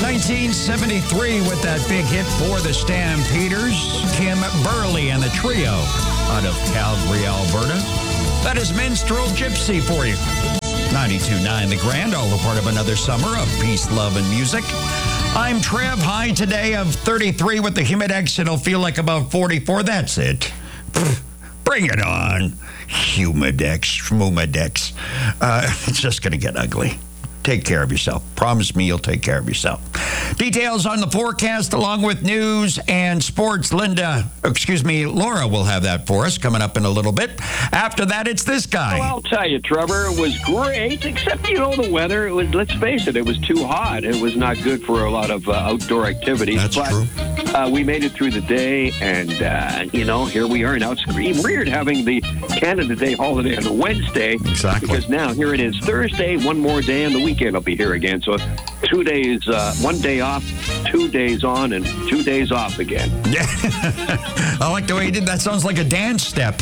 1973 with that big hit for the Stampeders, Kim Burley and the trio out of Calgary, Alberta. That is Minstrel Gypsy for you. 92.9 The Grand, all a part of another summer of peace, love, and music. I'm Trev. High today of 33 with the Humidex. It'll feel like about 44. That's it. Bring it on. Humidex. It's just going to get ugly. Take care of yourself. Promise me you'll take care of yourself. Details on the forecast along with news and sports. Laura will have that for us coming up in a little bit. After that, it's this guy. Well, I'll tell you, Trevor, it was great, except, the weather, it was, let's face it, it was too hot. It was not good for a lot of outdoor activities. That's true. We made it through the day, and, here we are. Now, it's weird having the Canada Day holiday on a Wednesday. Exactly. Because now, here it is, Thursday, one more day, and the weekend will be here again. So 2 days, 1 day off, 2 days on, and 2 days off again. Yeah. I like the way you did that. Sounds like a dance step.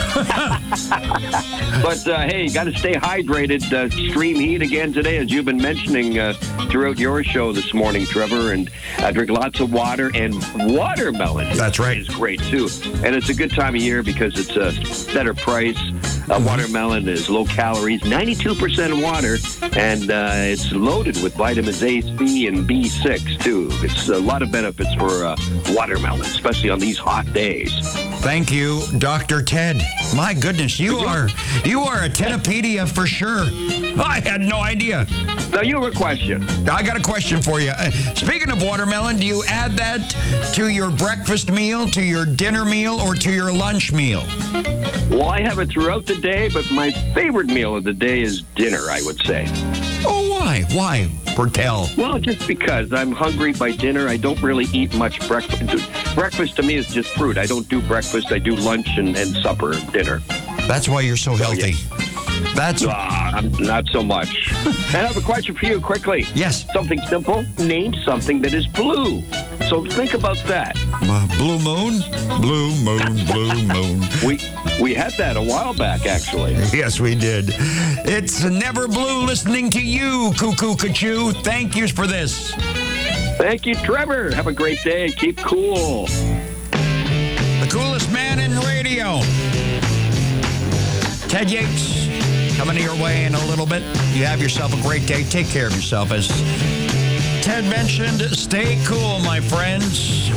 But, hey, you got to stay hydrated. Extreme heat again today, as you've been mentioning throughout your show this morning, Trevor. And drink lots of water, and watermelon. That's right. Is great, too. And it's a good time of year because it's a better price. Watermelon is low calories, 92% water, and it's loaded with vitamins A, C, and B6, too. It's a lot of benefits for watermelon, especially on these hot days. Thank you, Dr. Ted. My goodness, you are a Tedopedia for sure. I had no idea. Now, you have a question. I got a question for you. Speaking of watermelon, do you add that to your breakfast meal, to your dinner meal, or to your lunch meal? Well, I have it throughout the day, but my favorite meal of the day is dinner, I would say. Oh, why? Why? Bertel. Well, just because I'm hungry by dinner. I don't really eat much breakfast. Breakfast to me is just fruit. I don't do breakfast. I do lunch and supper and dinner. That's why you're so healthy. I'm not so much. And I have a question for you quickly. Yes. Something simple. Name something that is blue. So think about that. Blue moon? Blue moon, blue moon. We had that a while back, actually. Yes, we did. It's Never Blue listening to you, Cuckoo Cachoo. Thank you for this. Thank you, Trevor. Have a great day. Keep cool. The coolest man in radio. Ted Yates. Coming your way in a little bit. You have yourself a great day. Take care of yourself. As Ted mentioned, stay cool, my friends.